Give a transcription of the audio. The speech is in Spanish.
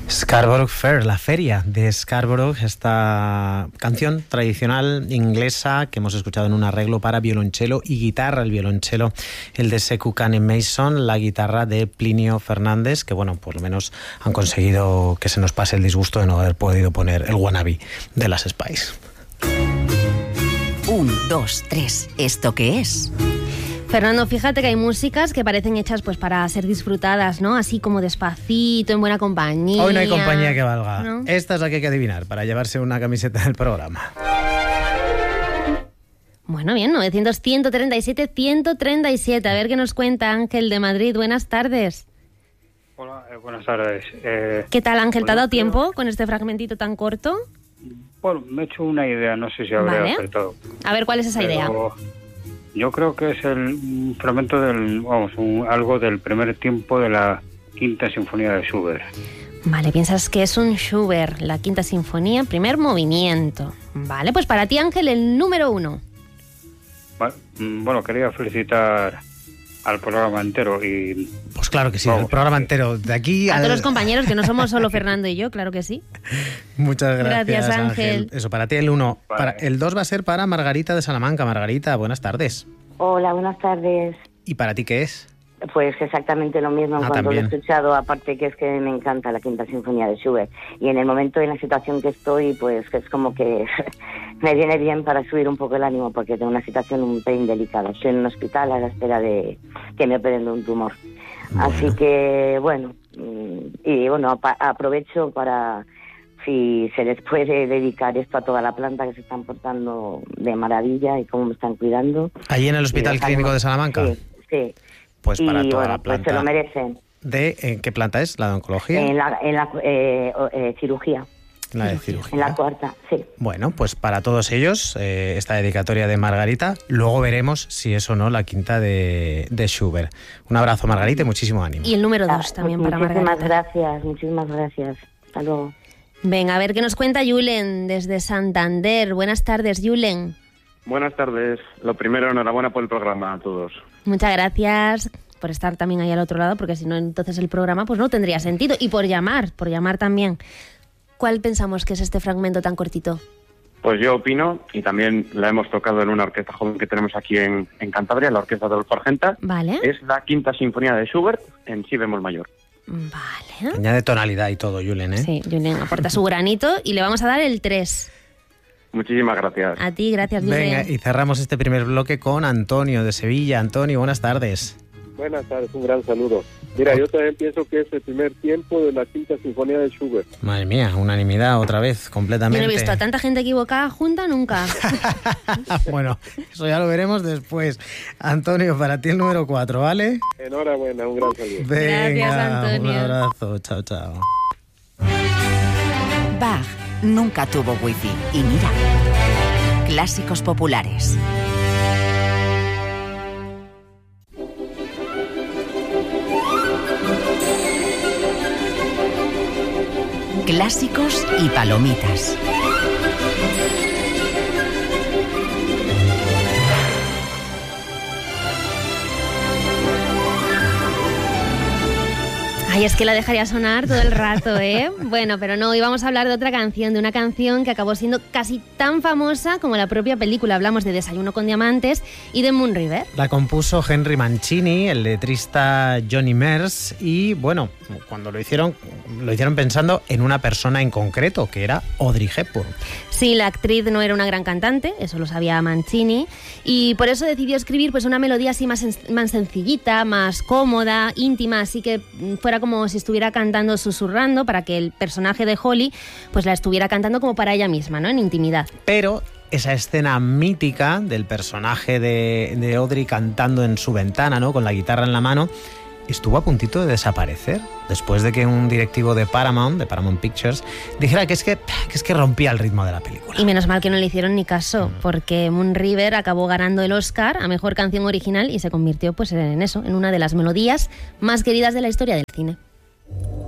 Scarborough Fair, la feria de Scarborough, esta canción tradicional inglesa que hemos escuchado en un arreglo para violonchelo y guitarra. El violonchelo, el de Sekou Kane Mason, la guitarra de Plinio Fernández, que bueno, por lo menos han conseguido que se nos pase el disgusto de no haber podido poner el wannabe de las Spice. 1, 2, 3, ¿esto qué es? Fernando, fíjate que hay músicas que parecen hechas pues para ser disfrutadas, ¿no? Así como despacito, en buena compañía. Hoy no hay compañía que valga, ¿no? Esta es la que hay que adivinar para llevarse una camiseta del programa. Bueno, bien, 900-137-137. A ver qué nos cuenta Ángel de Madrid. Buenas tardes. Hola, buenas tardes. ¿Qué tal, Ángel? ¿Te ha dado tiempo con este fragmentito tan corto? Bueno, me he hecho una idea, no sé si habré acertado. A ver, ¿cuál es esa idea? Yo creo que es un fragmento algo del primer tiempo de la Quinta Sinfonía de Schubert. Vale, piensas que es un Schubert, la Quinta Sinfonía, primer movimiento. Vale, pues para ti, Ángel, el número 1. Bueno, quería felicitar al programa entero y... Pues claro que sí, el programa entero. De aquí a todos los compañeros, que no somos solo Fernando y yo, claro que sí. Muchas gracias, Ángel. Eso, para ti el 1. Vale. El 2 va a ser para Margarita de Salamanca. Margarita, buenas tardes. Hola, buenas tardes. ¿Y para ti qué es? Pues exactamente lo mismo. En cuanto lo he escuchado, aparte que es que me encanta la Quinta Sinfonía de Schubert. Y en el momento, en la situación que estoy, pues es como que me viene bien para subir un poco el ánimo, porque tengo una situación un pelín delicada. Estoy en un hospital a la espera de que me operen de un tumor. Bueno. Así que, bueno, aprovecho para, si se les puede dedicar esto a toda la planta, que se están portando de maravilla y cómo me están cuidando. ¿Allí en el Hospital Clínico de Salamanca? Sí. Pues para toda la planta. Pues se lo merecen. ¿En qué planta es? ¿La de oncología? En la cirugía. La de cirugía. En la cuarta, sí. Bueno, pues para todos ellos, esta dedicatoria de Margarita. Luego veremos si es o no la quinta de Schubert. Un abrazo, Margarita, y muchísimo ánimo. Y el número 2 también para Margarita. Muchísimas gracias. Hasta luego. Venga, a ver qué nos cuenta Julen desde Santander. Buenas tardes, Julen. Buenas tardes. Lo primero, enhorabuena por el programa a todos. Muchas gracias por estar también ahí al otro lado, porque si no, entonces el programa pues no tendría sentido. Y por llamar también. ¿Cuál pensamos que es este fragmento tan cortito? Pues yo opino, y también la hemos tocado en una orquesta joven que tenemos aquí en Cantabria, la Orquesta Adolfo Argenta. Vale. Es la Quinta Sinfonía de Schubert en si bemol mayor. Vale. Añade tonalidad y todo, Julen, ¿eh? Sí, Julen aporta su granito y le vamos a dar el 3. Muchísimas gracias. A ti, gracias, Julen. Venga, y cerramos este primer bloque con Antonio de Sevilla. Antonio, buenas tardes. Buenas tardes, un gran saludo. Mira, yo también pienso que es el primer tiempo de la Quinta Sinfonía de Schubert. Madre mía, unanimidad otra vez, completamente. Yo no he visto a tanta gente equivocada junta nunca. Bueno, eso ya lo veremos después. Antonio, para ti el número 4, ¿vale? Enhorabuena, un gran saludo. Venga, gracias, Antonio. Un abrazo, chao, chao. Bach nunca tuvo wifi. Y mira, clásicos populares. Clásicos y palomitas. Ay, es que la dejaría sonar todo el rato, ¿eh? Bueno, pero no, hoy vamos a hablar de otra canción, de una canción que acabó siendo casi tan famosa como la propia película. Hablamos de Desayuno con Diamantes y de Moon River. La compuso Henry Mancini, el letrista Johnny Merz, y bueno, cuando lo hicieron pensando en una persona en concreto, que era Audrey Hepburn. Sí, la actriz no era una gran cantante, eso lo sabía Mancini, y por eso decidió escribir pues una melodía así más sencillita, más cómoda, íntima, así que fuera como si estuviera cantando susurrando, para que el personaje de Holly pues la estuviera cantando como para ella misma, ¿no? En intimidad. Pero esa escena mítica del personaje de Audrey cantando en su ventana, ¿no? Con la guitarra en la mano, estuvo a puntito de desaparecer después de que un directivo de Paramount Pictures, dijera que es que rompía el ritmo de la película. Y menos mal que no le hicieron ni caso, porque Moon River acabó ganando el Oscar a Mejor Canción Original y se convirtió pues en eso, en una de las melodías más queridas de la historia del cine.